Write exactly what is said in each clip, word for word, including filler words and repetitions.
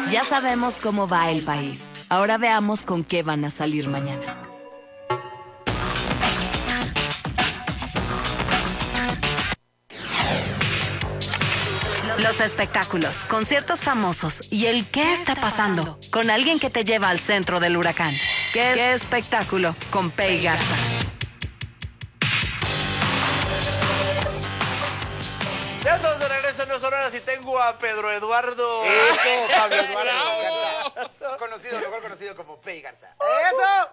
Ya sabemos cómo va el país. Ahora veamos con qué van a salir mañana. Los espectáculos, conciertos famosos y el qué está pasando con alguien que te lleva al centro del huracán. ¿Qué, es? ¿Qué espectáculo? Con Pei Garza. Ya estamos de regreso en dos horas y tengo a Pedro Eduardo. Eso, Pablo Eduardo Garza. Conocido, mejor conocido como Pei Garza. ¡Eso!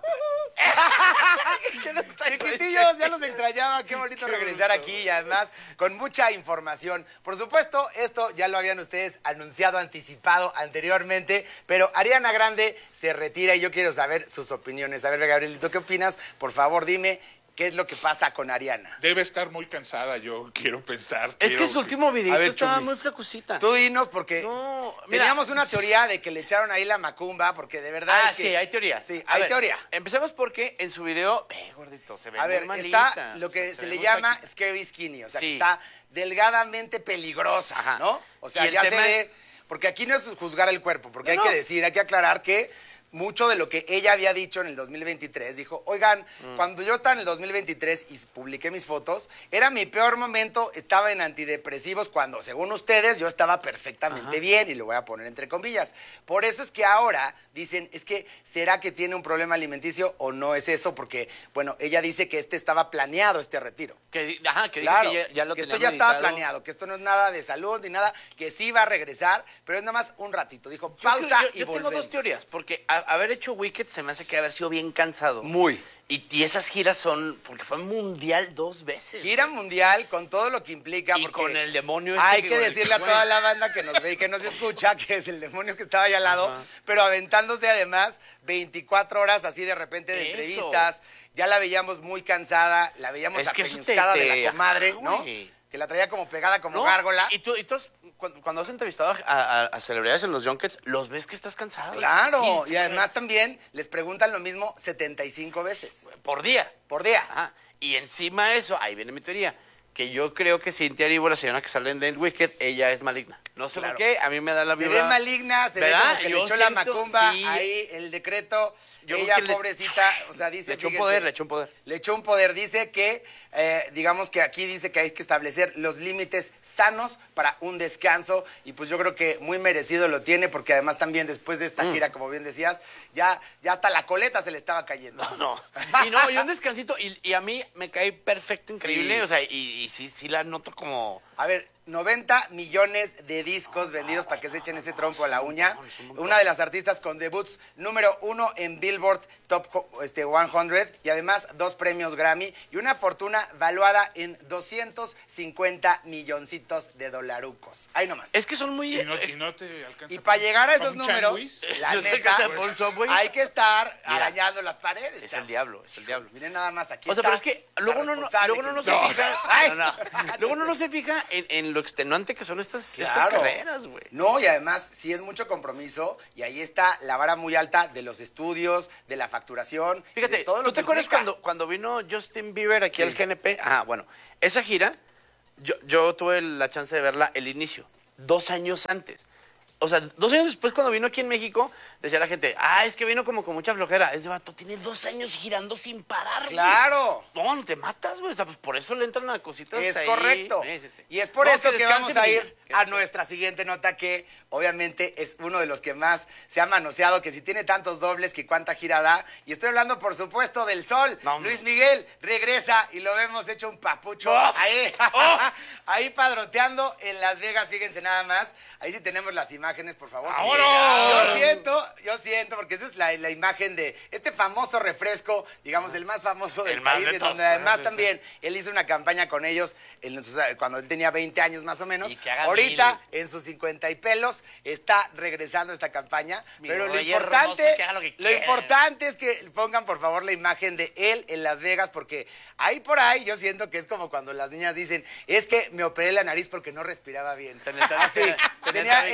Chiquitillos, ya los extrañaba. Qué bonito regresar aquí y además con mucha información. Por supuesto, esto ya lo habían ustedes anunciado, anticipado anteriormente, pero Ariana Grande se retira y yo quiero saber sus opiniones. A ver, Gabrielito, ¿qué opinas? Por favor, dime. ¿Qué es lo que pasa con Ariana? Debe estar muy cansada, yo quiero pensar. Es quiero que su último videito ver, estaba Chumi. muy flacosita. Tú dinos, porque No, mira. teníamos una teoría de que le echaron ahí la macumba, porque de verdad Ah, es que... sí, hay teoría. Sí, A hay ver, teoría. Empecemos porque en su video, eh, gordito, se ve A muy ver, malita. está lo que O sea, se, ve le muy llama flaquita. scary skinny, o sea, Sí. que está delgadamente peligrosa, Ajá. ¿no? O sea, Y el ya tema se ve, porque aquí no es juzgar el cuerpo, porque No, hay no. que decir, hay que aclarar que mucho de lo que ella había dicho en el dos mil veintitrés, dijo, oigan, Mm. cuando yo estaba en el dos mil veintitrés y publiqué mis fotos, era mi peor momento, estaba en antidepresivos, cuando según ustedes yo estaba perfectamente Ajá. bien, y lo voy a poner entre comillas. Por eso es que ahora dicen, es que, ¿será que tiene un problema alimenticio o no es eso? Porque, bueno, ella dice que este estaba planeado, este retiro. Que, di- ajá, que dijo Claro, que ya, ya lo que tenía esto ya estaba meditado. planeado, que esto no es nada de salud ni nada, que sí va a regresar, pero es nada más un ratito. Dijo, Yo, pausa creo- yo- y yo tengo volvemos. dos teorías, porque a- haber hecho Wicked se me hace que haber sido bien cansado. Muy. Y, y esas giras son, porque fue mundial dos veces. Gira mundial con todo lo que implica. Y porque con el demonio este Hay que que con el decirle que a fue. toda la banda que nos ve y que nos escucha que es el demonio que estaba ahí al lado, Ajá. pero aventándose además veinticuatro horas así de repente de Eso. entrevistas. Ya la veíamos muy cansada, la veíamos Es que eso te- apeñuscada de te- la comadre, ajá, ¿no? güey. Que la traía como pegada como ¿No? gárgola. Y tú, y tú has- cuando, cuando has entrevistado a, a- a celebridades en los junkets, los ves que estás cansado. Claro, Sí, y además también les preguntan lo mismo setenta y cinco veces por día. por día. Ajá. Y encima de eso, ahí viene mi teoría, que yo creo que Cynthia Erivo, la señora que sale en el Wicked, ella es maligna. No sé Claro. por qué, a mí me da la Se vibra. ve maligna, se ve ¿Verdad? como que le Yo echó la siento- macumba sí. ahí, el decreto. Yo creo Ella, que les- pobrecita, o sea, dice... Le echó un fíjense, poder, le echó un poder. Le echó un poder. Dice que, eh, digamos que aquí dice que hay que establecer los límites sanos para un descanso. Y pues yo creo que muy merecido lo tiene, porque además también después de esta Mm. gira, como bien decías, ya, ya hasta la coleta se le estaba cayendo. No, y no, y un descansito, y, y a mí me cae perfecto, increíble, Sí. o sea, y, y sí, sí la noto como... A ver, noventa millones de discos vendidos para que se echen ese trompo a la uña. es un montón. Una de las artistas con debuts número uno en Billboard Top co- este, cien y además dos premios Grammy y una fortuna valuada en doscientos cincuenta milloncitos de dolarucos. Ahí nomás. Es que son muy... Y no, eh, y no te alcanza. Y para llegar a ¿Para esos un números, changuis? la No te neta, alcanza por un Subway. hay que estar Mira, arañando las paredes. es el chavos. diablo, es el diablo. Miren nada más aquí. O sea, está pero es que luego la uno no, responsable luego uno que- no se No. fija... Ay. No, no. Luego uno no se fija en, en lo extenuante que son estas, estas Claro. carreras, güey. No, y además sí es mucho compromiso y ahí está la vara muy alta de los estudios, de la facturación, y Fíjate, de todo lo ¿tú que te acuerdas implica. cuando, cuando vino Justin Bieber aquí Sí. al G N P? Ajá, bueno, esa gira, yo, yo tuve la chance de verla el inicio, dos años antes. O sea, dos años después cuando vino aquí en México, decía la gente, ah, es que vino como con mucha flojera. Ese vato tiene dos años girando sin parar, güey. ¡Claro! No, no te matas, güey. O sea, pues por eso le entran a cositas Es ahí. correcto. Sí, sí, sí. Y es por No, eso que, descanse, vamos a mi ir niña, que a descanse. nuestra siguiente nota que obviamente es uno de los que más se ha manoseado, que si tiene tantos dobles, que cuánta gira da. Y estoy hablando, por supuesto, del Sol. No, hombre. Luis Miguel regresa y lo vemos hecho un papucho ¡Oh! ahí, ¡Oh! ahí padroteando en Las Vegas, fíjense nada más. Ahí sí tenemos las imágenes, por favor. ¡Vámonos! Yo siento, yo siento, porque esa es la, la imagen de este famoso refresco, digamos, el más famoso del El más país, de en todos. donde además Sí, sí. también él hizo una campaña con ellos en sus- cuando él tenía veinte años más o menos. Y que haga Ahorita, mil. en sus cincuenta y pelos, está regresando esta campaña. Mi pero lo rey importante, hermoso, que haga lo que lo quiera. importante es que pongan, por favor, la imagen de él en Las Vegas, porque ahí por ahí yo siento que es como cuando las niñas dicen, es que me operé la nariz porque no respiraba bien. Tenía el tabique- Así, tenía el tenía tabique. el tabique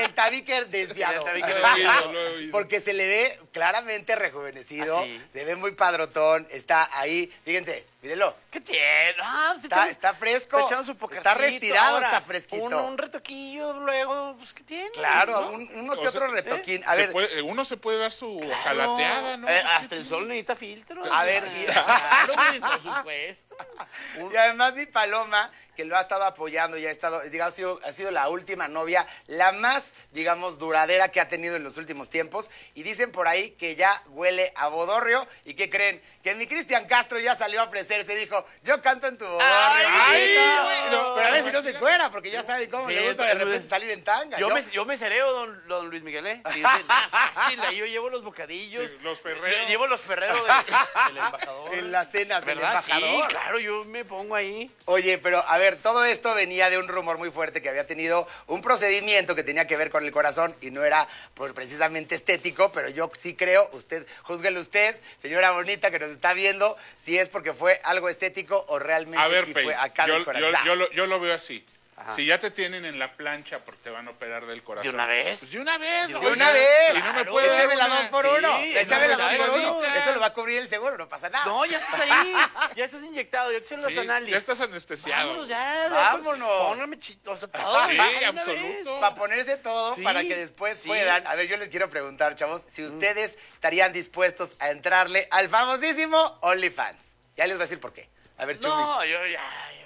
que desviado. Ya te vi que Lo he oído, lo he oído. Porque se le ve claramente rejuvenecido, ¿Ah, sí? se ve muy padrotón, está ahí, fíjense, mírenlo. ¿Qué tiene? Ah, pues Está, echando- está fresco, está echando su está pokercito. retirado, Ahora, está fresquito. Un, un retoquillo luego, pues, ¿qué tiene? Claro, ¿No? un- uno que O sea, otro retoquín. A Se ver, puede- uno se puede dar su Claro. jalateada, ¿no? Eh, Es que hasta el sí. sol necesita filtro. A ver, Sí, y- claro, güey, por supuesto. Un- y además mi Paloma, que lo ha estado apoyando y ha estado, digamos, ha sido, ha sido la última novia, la más, digamos, duradera que ha tenido en los últimos tiempos. Y dicen por ahí que ya huele a bodorrio. ¿Y qué creen? Que mi Cristian Castro ya salió a ofrecerse. Dijo, yo canto en tu bodorrio. Ay, mijito". güey, No, no. pero a ver si no se cuera, porque ya saben cómo Sí, le gusta de pero- repente salir en tanga. Yo, Yo- me, yo me cereo, don, don Luis Miguel, ¿eh? Sí, sí, nada fácil, ahí yo llevo los bocadillos. Sí, los ferreros. Yo llevo los ferreros del, del embajador. En las cenas del ¿Verdad? Sí, embajador. claro, yo me pongo ahí. Oye, pero a ver, todo esto venía de un rumor muy fuerte que había tenido un procedimiento que tenía que ver con el corazón y no era pues, precisamente estético, pero yo sí creo, usted, júzguele usted, señora bonita que nos está viendo, si es porque fue algo estético o realmente A ver, si Pei, fue acá yo, del yo, corazón. yo lo, yo lo veo así. Ajá. Si ya te tienen en la plancha porque te van a operar del corazón. ¿De una vez? Pues de una vez. De De oiga. una vez, Y no me claro. puede dar échame la una- dos por Sí, uno, no, échame la pues, dos por ay, uno, no. eso lo va a cubrir el seguro, no pasa nada. No, ya estás ahí. Ya estás inyectado, ya te hicieron Sí, los análisis. ya estás anestesiado. Vámonos ya. Vámonos. Póngame chistoso todo. Sí, ya, de una absoluto. vez. Para ponerse todo, Sí, para que después sí. puedan. A ver, yo les quiero preguntar, chavos, si ustedes estarían dispuestos a entrarle al famosísimo OnlyFans. Ya les voy a decir por qué. A ver, Chumi. No, yo ya.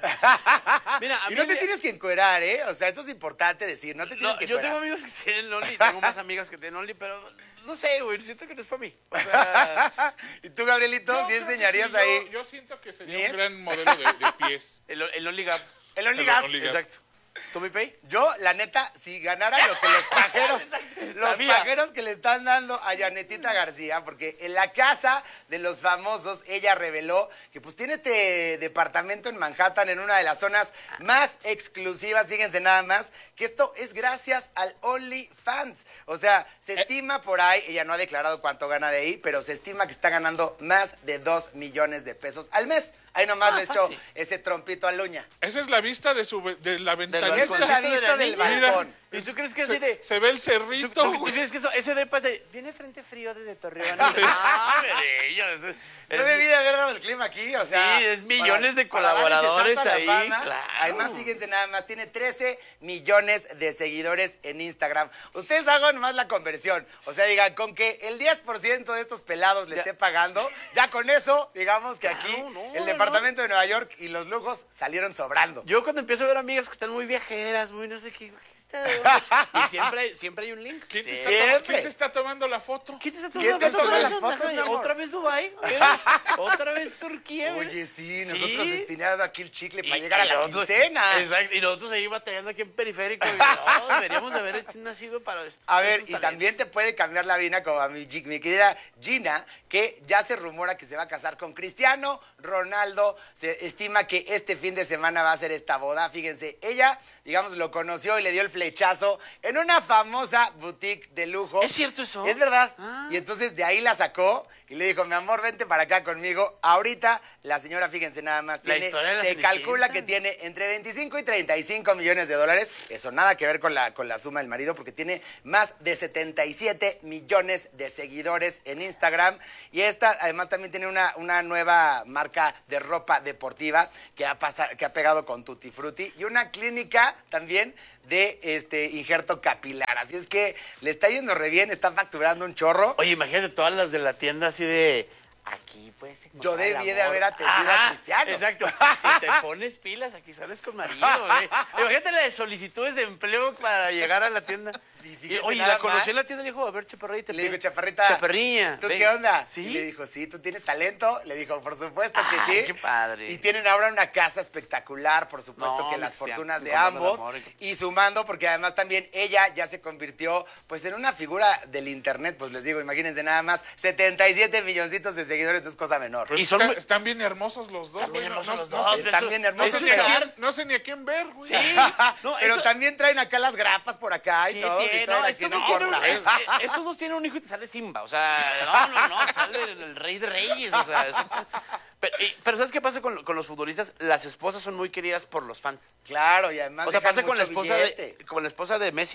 ya. Mira, a Y mí no te me- tienes que encuerar, ¿eh? O sea, esto es importante decir, no te tienes No, que yo encuerar. tengo amigos que tienen Only, tengo más amigas que tienen Only, pero no sé, güey, siento que no es para mí. O sea, ¿Y tú, Gabrielito, Yo sí creo que enseñarías sí, ahí? Yo, yo siento que sería ¿Pies? un gran modelo de, de pies. el, el Only Gap. El Only El Gap. Only Gap. Exacto. ¿Tú, mi pay? Yo, la neta, si ganara lo que los pajeros, los Sabía. pajeros que le están dando a Janetita García, porque en la casa de los famosos, ella reveló que pues tiene este departamento en Manhattan, en una de las zonas más exclusivas, fíjense nada más, que esto es gracias al OnlyFans. O sea, se estima por ahí, ella no ha declarado cuánto gana de ahí, pero se estima que está ganando más de dos millones de pesos al mes. Ahí nomás Ah, le echó fácil. ese trompito a Luña. Esa es la vista de, su, ve- de la Del ventanita. Esa es la balconcito de vista la del niña. balcón. ¿Y tú crees que así de...? Se, se ve el ¿Tú, cerrito, tú- tú güey. crees que eso, ese depa es de... Viene frente frío desde Torreón. Ah, bello, ese- No ese- debí de haber dado el clima aquí, o sea... Sí, es millones de para darles colaboradores ese salto a la ahí, fama. claro. Además, fíjense nada más, tiene trece millones de seguidores en Instagram. Ustedes hagan más la conversión. O sea, digan, con que el diez por ciento de estos pelados le Ya. esté pagando, ya con eso, digamos que Claro, aquí no, el no, departamento de Nueva York y los lujos salieron sobrando. Yo cuando empiezo a ver amigas que están muy viajeras, muy no sé qué... ¿qué está de dónde? Y siempre, hay- siempre hay un link. ¿Quién te, Sí. está to- Siempre. quién te está tomando la foto? ¿Quién te está ¿Quién tomando te toma fotos? las fotos, mi amor? ¿Otra vez Dubái? Mira, ¿otra vez Turquía? mira. Oye, sí, Sí. nosotros destinando aquí el chicle para Y- llegar a y la nosotros- quincena. Exacto, y nosotros ahí batallando aquí en periférico. Y no, deberíamos de haber hecho- nacido para esto. A ver, y también te puede cambiar la vida como a mi, Gi- mi querida Gina, que ya se rumora que se va a casar con Cristiano Ronaldo. Se estima que este fin de semana va a ser esta boda. Fíjense, ella, digamos, lo conoció y le dio el flechazo en una famosa boutique de lujo. ¿Es cierto eso? Es verdad. Ah. Y entonces de ahí la sacó y le dijo, mi amor, vente para acá conmigo. Ahorita la señora, fíjense nada más, La tiene, historia de la se Cenicienta. calcula que tiene entre veinticinco y treinta y cinco millones de dólares. Eso nada que ver con la, con la suma del marido, porque tiene más de setenta y siete millones de seguidores en Instagram. Y esta, además, también tiene una, una nueva marca de ropa deportiva que ha, pasa- que ha pegado con Tutti Frutti. Y una clínica también de este injerto capilar. Así es que le está yendo re bien, está facturando un chorro. Oye, imagínate todas las de la tienda así de... Aquí puedes encontrar Yo el debí de amor. haber atendido a Ajá, Cristiano. Exacto. Si te pones pilas, aquí sales con marido, güey. Imagínate la de solicitudes de empleo para llegar a la tienda. Y Y, fíjate oye, nada la conocí más. en la tienda y le dijo, a ver, chaparrita. Le digo, chaparrita. Chaparriña. ¿Tú ven. qué onda? Sí. Y le dijo, sí, ¿tú tienes talento? Le dijo, por supuesto que Ay, sí. qué padre. Y tienen ahora una casa espectacular, por supuesto No, que mi las Cristian, fortunas de sumando el ambos. amor y- Y sumando, porque además también ella ya se convirtió, pues, en una figura del internet. Pues les digo, imagínense nada más, setenta y siete milloncitos de seguidores, no es cosa menor. Pues Y son están, muy- están bien hermosos los dos, Están bien güey. No- hermosos no- los no dos. sé- Están eso- bien No hermosos, sé, ni a pero- quién, no sé ni a quién ver, güey. Sí. No, Pero esto- también traen acá las grapas por acá y Sí, todo. tiene- y no, traen estos, aquí dos no tienen, importa. un- es- estos dos tienen un hijo y te sale Simba. O sea, no, no, no, sale el, el rey de reyes. O sea, es- pero, y- pero ¿sabes qué pasa con, con los futbolistas? Las esposas son muy queridas por los fans. Claro, y además O sea, dejan pasa con la mucho esposa billete. de, con la esposa de Messi.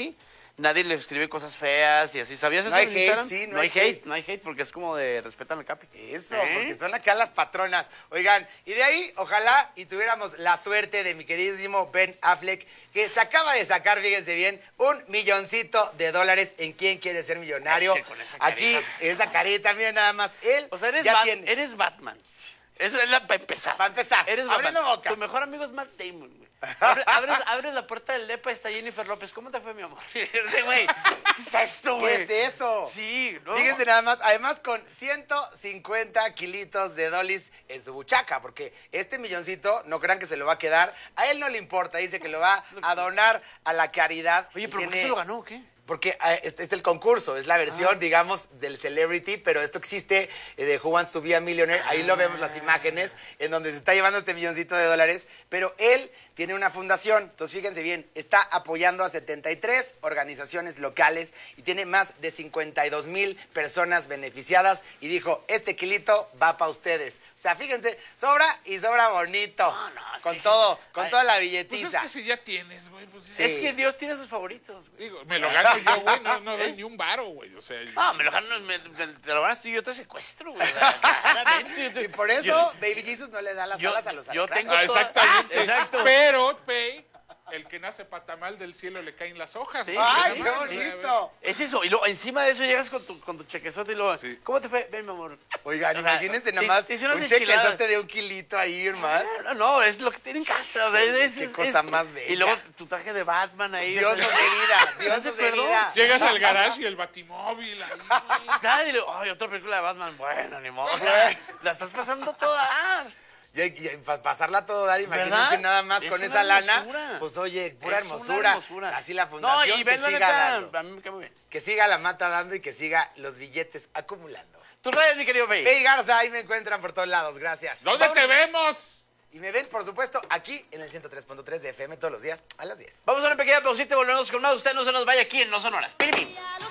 nadie le escribe cosas feas y así. ¿Sabías No eso? hay en hate, Instagram? sí, no no hay hay hate. hate. No hay hate porque es como de respetan al capi. Eso, ¿Eh? porque son acá las patronas. Oigan, y de ahí, ojalá y tuviéramos la suerte de mi queridísimo Ben Affleck, que se acaba de sacar, fíjense bien, un milloncito de dólares en Quién Quiere Ser Millonario. Es que con esa Aquí, carita, pues. esa carita, miren nada más. Él O sea, eres, ya Bat- tiene... eres Batman. Eso es la para empezar. Para empezar, Eres abriendo Batman. boca. Tu mejor amigo es Matt Damon, güey. Abre- abres, abres la puerta del depa y está Jennifer López. ¿Cómo te fue, mi amor? Ese güey. ¿Qué es esto, güey? ¿Qué es eso? Sí, ¿no? Fíjense nada más, además con ciento cincuenta kilitos de dolis en su buchaca, porque este milloncito, no crean que se lo va a quedar, a él no le importa, dice que lo va a donar a la caridad. Oye, y ¿pero por qué tiene- se lo ganó o qué? Porque eh, este es el concurso, es la versión, Ah. digamos, del celebrity, pero esto existe eh, de Who Wants to Be a Millionaire. Ahí lo vemos las imágenes en donde se está llevando este milloncito de dólares. Pero él tiene una fundación, entonces fíjense bien, está apoyando a setenta y tres organizaciones locales y tiene más de cincuenta y dos mil personas beneficiadas. Y dijo, este kilito va para ustedes. O sea, fíjense, sobra y sobra bonito. No, no, es con que- todo, con Ay, toda la Pues billetiza. es que si ya tienes, güey, pues Sí. ya. Es que Dios tiene sus favoritos, güey. Digo, me lo gano yo, güey, no, no doy ni un varo, güey. O sea, Ah, me lo gano, me- me- te lo ganas tú y yo te secuestro, güey. O sea, claramente. Y por eso Yo- Baby Jesus no le da las yo- alas a los yo alacranes. tengo ah, toda- exactamente. Ah, exacto. Pero, Pay, el que nace patamal del cielo le caen las hojas. Sí. güey, ¡Ay, nada qué más, bonito! Es eso, y luego encima de eso llegas con tu, con tu chequezote y luego, Sí. ¿cómo te fue? Ven, mi amor. Oigan, O sea, imagínense te- nada más te hice unas un enchiladas. chequezote de un kilito ahí, más. No, no, es lo que tiene en casa. O sea, es, Qué es- cosa es- más bella. Y luego tu traje de Batman ahí. o Dios sea, nos dé vida, Dios ¿no se nos dé perdón? vida. Llegas al garage y el batimóvil ahí. ¿sabes? Y luego, ay, otra película de Batman. Bueno, ni modo. O sea, la estás pasando toda. Y, y, y pa- pasarla a todo dar, imagínense ¿Verdad? nada más Es con una esa lana. hermosura. Pues oye, pura Es una hermosura. hermosura. Así la No, fundación y que ven, la siga neta, dando. a mí me cae muy bien. Que siga la mata dando y que siga los billetes acumulando. Tus redes, mi querido Pei. Pei Garza, ahí me encuentran por todos lados, gracias. ¿Dónde te vemos? Y me ven, por supuesto, aquí en el ciento tres punto tres de F M todos los días a las diez. Vamos a una pequeña pausita y volvemos con más. Usted no se nos vaya aquí en No Sonoras. Piripim.